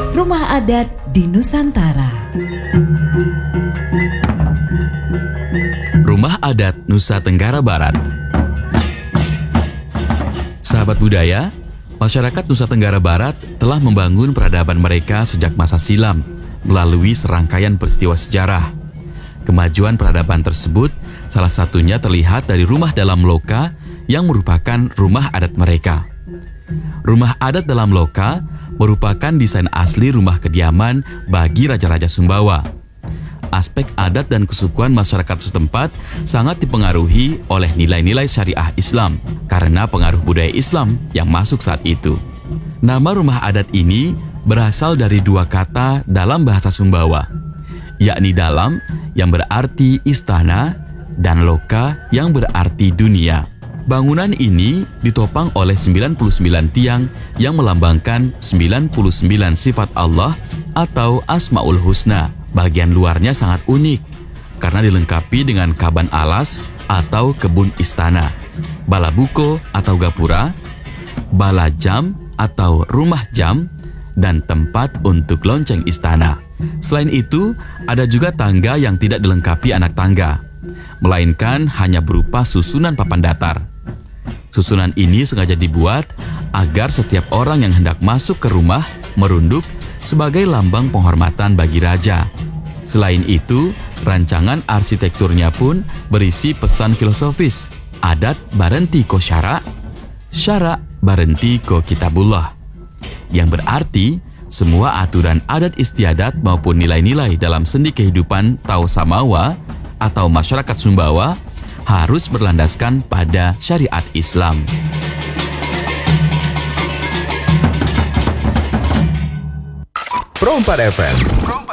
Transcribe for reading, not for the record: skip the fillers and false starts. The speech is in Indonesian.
Rumah Adat di Nusantara. Rumah Adat Nusa Tenggara Barat. Sahabat budaya, masyarakat Nusa Tenggara Barat telah membangun peradaban mereka sejak masa silam melalui serangkaian peristiwa sejarah. Kemajuan peradaban tersebut salah satunya terlihat dari rumah dalam loka yang merupakan rumah adat mereka. Rumah adat dalam loka merupakan desain asli rumah kediaman bagi raja-raja Sumbawa. Aspek adat dan kesukuan masyarakat setempat sangat dipengaruhi oleh nilai-nilai syariah Islam karena pengaruh budaya Islam yang masuk saat itu. Nama rumah adat ini berasal dari dua kata dalam bahasa Sumbawa, yakni dalam yang berarti istana dan loka yang berarti dunia. Bangunan ini ditopang oleh 99 tiang yang melambangkan 99 sifat Allah atau Asmaul Husna. Bagian luarnya sangat unik karena dilengkapi dengan kaban alas atau kebun istana, balabuko atau gapura, bala jam atau rumah jam, dan tempat untuk lonceng istana. Selain itu, ada juga tangga yang tidak dilengkapi anak tangga, melainkan hanya berupa susunan papan datar. Susunan ini sengaja dibuat agar setiap orang yang hendak masuk ke rumah merunduk sebagai lambang penghormatan bagi raja. Selain itu, rancangan arsitekturnya pun berisi pesan filosofis, adat barenti ko syara, syara barenti ko kitabullah, yang berarti semua aturan adat istiadat maupun nilai-nilai dalam sendi kehidupan Tau Samawa atau masyarakat Sumbawa harus berlandaskan pada syariat Islam. Pro 4 FM